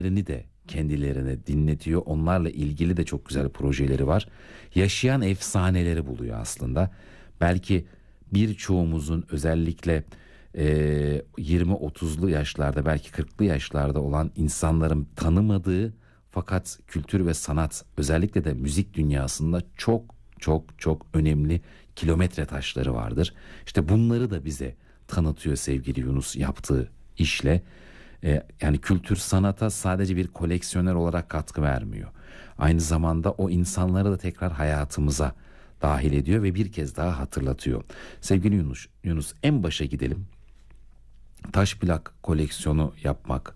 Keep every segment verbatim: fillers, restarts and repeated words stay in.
de kendilerine dinletiyor. Onlarla ilgili de çok güzel projeleri var. Yaşayan efsaneleri buluyor aslında. Belki birçoğumuzun özellikle e, yirmi otuzlu yaşlarda, belki kırklı yaşlarda olan insanların tanımadığı fakat kültür ve sanat, özellikle de müzik dünyasında çok çok çok önemli kilometre taşları vardır. İşte bunları da bize tanıtıyor sevgili Yunus yaptığı işle. Ee, yani kültür sanata sadece bir koleksiyoner olarak katkı vermiyor. Aynı zamanda o insanları da tekrar hayatımıza dahil ediyor ve bir kez daha hatırlatıyor. Sevgili Yunus, Yunus en başa gidelim. Taş plak koleksiyonu yapmak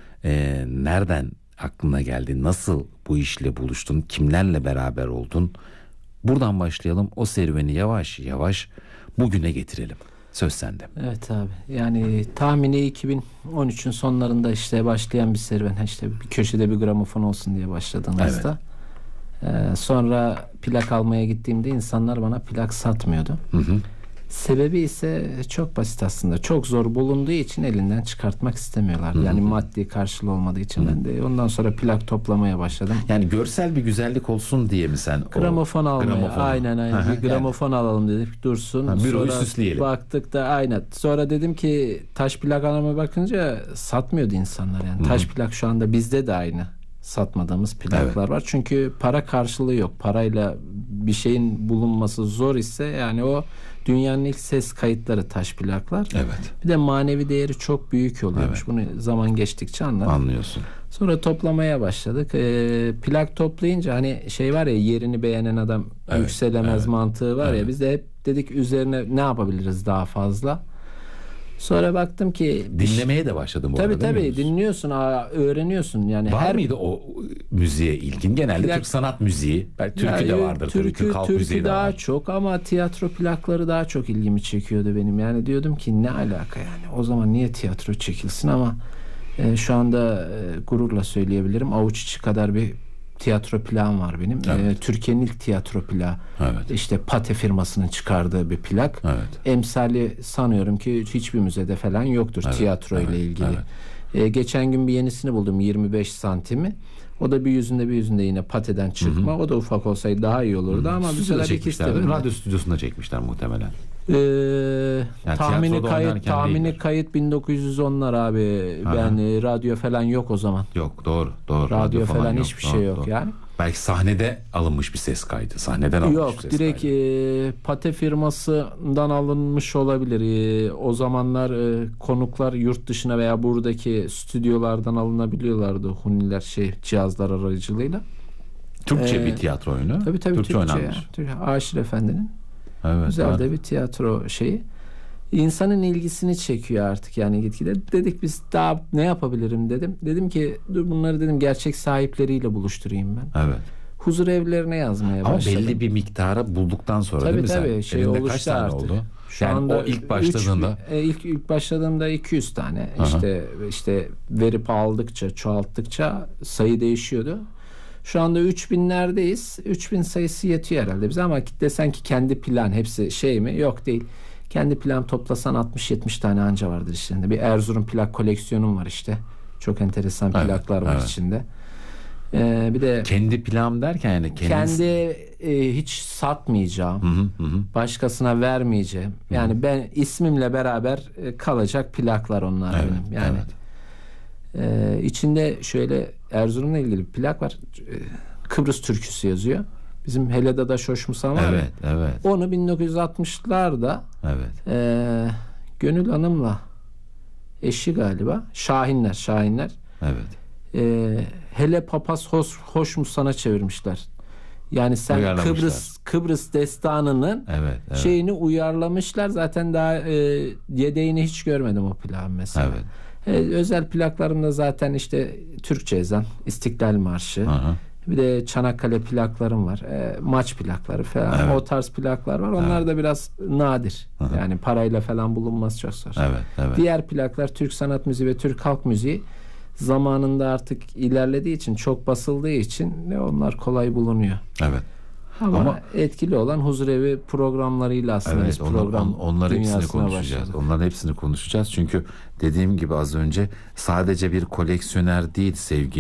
e, nereden aklına geldi? Nasıl bu işle buluştun? Kimlerle beraber oldun? Buradan başlayalım. O serüveni yavaş yavaş bugüne getirelim. Söz sende. Evet abi. Yani tahmini iki bin on üçün sonlarında işte başlayan bir serüven. İşte bir köşede bir gramofon olsun diye başladığımızda. Evet. Ee, sonra plak almaya gittiğimde insanlar bana plak satmıyordu. Hı hı. Sebebi ise çok basit aslında. Çok zor bulunduğu için elinden çıkartmak istemiyorlar. Hı-hı. Yani maddi karşılığı olmadığı için. Hı-hı. Ben de ondan sonra plak toplamaya başladım. Yani görsel bir güzellik olsun diye mi sen? Gramofon almaya. Gramofon. Aynen aynen. Hı-hı. Bir gramofon yani alalım dedik. Dursun. Ha, büroyu süsleyelim. Baktık da aynen. Sonra dedim ki taş plak almaya bakınca satmıyordu insanlar yani. Hı-hı. Taş plak şu anda bizde de aynı. Satmadığımız plaklar evet var. Çünkü para karşılığı yok. Parayla bir şeyin bulunması zor ise yani o dünyanın ilk ses kayıtları taş plaklar. Evet. Bir de manevi değeri çok büyük oluyormuş. Evet. Bunu zaman geçtikçe anladım. Anlıyorsun. Sonra toplamaya başladık. Ee, plak toplayınca hani şey var ya, yerini beğenen adam evet, yükselemez evet, mantığı var evet ya. Biz de hep dedik üzerine ne yapabiliriz daha fazla. Sonra baktım ki dinlemeye de başladım bu tabii, arada. Tabii tabii dinliyorsun, öğreniyorsun yani. Var her mıydı o müziğe ilgin? Genelde plak, Türk sanat müziği, belki türkü yani, de vardır türkü, tabii. Türk halk türkü müziği de daha var. çok ama tiyatro plakları daha çok ilgimi çekiyordu benim. Yani diyordum ki ne alaka yani? O zaman niye tiyatro çekilsin ama e, şu anda e, gururla söyleyebilirim. Avuç içi kadar bir tiyatro plağım var benim. Evet. Ee, Türkiye'nin ilk tiyatro plağı. Evet. İşte Pate firmasının çıkardığı bir plak. Evet. Emsali sanıyorum ki hiçbir müzede falan yoktur evet, tiyatro ile evet, ilgili. Evet. Ee, geçen gün bir yenisini buldum, yirmi beş santimi. O da bir yüzünde bir yüzünde yine Pate'den çıkma. Hı hı. O da ufak olsaydı daha iyi olurdu hı hı. ama bir sefer ikisi de radyo stüdyosunda çekmişler muhtemelen. Ee, yani tahmini kayıt tahmini değildir. Kayıt bin dokuz yüz onlar abi. Aha. Yani radyo falan yok o zaman. Yok, doğru doğru. Radyo, radyo falan, falan yok, hiçbir doğru, şey yok doğru. yani. Belki sahnede alınmış bir ses kaydı. Sahneden alınmış yok, bir ses direkt kaydı. E, Pate firmasından alınmış olabilir. E, o zamanlar e, konuklar yurt dışına veya buradaki stüdyolardan alınabiliyorlardı. Huniler şey cihazlar aracılığıyla. Türkçe ee, bir tiyatro oyunu. Tabii tabii Türkçe, Türkçe oynanmış. Türkçe. Aşir Efendi'nin. Evet, güzel evet. de bir tiyatro şeyi. İnsanın ilgisini çekiyor artık yani gitgide. Dedik biz daha ne yapabilirim dedim. Dedim ki dur bunları dedim gerçek sahipleriyle buluşturayım ben. Evet. Huzur evlerine yazmaya ama başladım. Ama belli bir miktara bulduktan sonra tabii, değil mi tabii, sen? Tabii şey elinde oluştu kaç tane artık. oldu? Şu yani anda o ilk başladığında üç, e, ilk ilk başladığımda iki yüz tane. Aha. işte işte verip aldıkça, çoğalttıkça sayı değişiyordu. Şu anda üç binlerdeyiz. üç bin sayısı yetiyor herhalde bize ama desen ki kendi plan hepsi şey mi? Yok değil. Kendi plan toplasan altmış yetmiş tane anca vardır içinde. Bir Erzurum plak koleksiyonum var işte. Çok enteresan plaklar evet, var evet. içinde. Ee, bir de kendi plan derken yani kendiniz... kendi e, hiç satmayacağım. Hı hı hı. Başkasına vermeyeceğim. Yani hı hı. ben ismimle beraber e, kalacak plaklar onlar evet, benim. Yani evet. e, içinde şöyle Erzurum'la ilgili bir plak var. E, Kıbrıs türküsü yazıyor. Bizim Hele Dada Şoşmusan var evet, ya. Evet. Onu bin dokuz yüz altmışlarda evet. e, Gönül Hanım'la eşi galiba Şahinler Şahinler. Evet. E, Hele Papaz hoş, hoş mu sana çevirmişler. Yani sen Kıbrıs Kıbrıs destanının evet, evet. şeyini uyarlamışlar. Zaten daha e, yedeğini hiç görmedim o plağın mesela. Evet. E, özel plaklarımda zaten işte Türkçe ezan, İstiklal Marşı. Aha. Bir de Çanakkale plaklarım var. E, maç plakları falan. Evet. O tarz plaklar var. Onlar evet. da biraz nadir. Aha. Yani parayla falan bulunması çok zor. Evet, evet. Diğer plaklar Türk sanat müziği ve Türk halk müziği zamanında artık ilerlediği için, çok basıldığı için ne onlar kolay bulunuyor. Evet. Ama, Ama etkili olan huzurevi programlarıyla aslında biz evet, onlar- program on- onların hepsini dünyasına konuşacağız. başladık. Onların hepsini konuşacağız. Çünkü dediğim gibi az önce sadece bir koleksiyoner değil sevgili